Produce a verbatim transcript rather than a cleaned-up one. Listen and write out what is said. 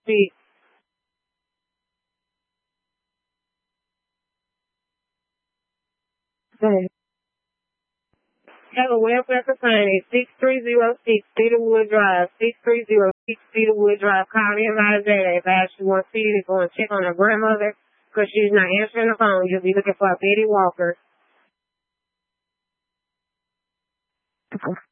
speak. Go ahead. Have a welfare concerning six three zero six Cedarwood Drive, six three zero six Cedarwood Drive. Call me about that. If I actually want to see you to go and check on her grandmother because she's not answering the phone. You'll be looking for a Betty Walker.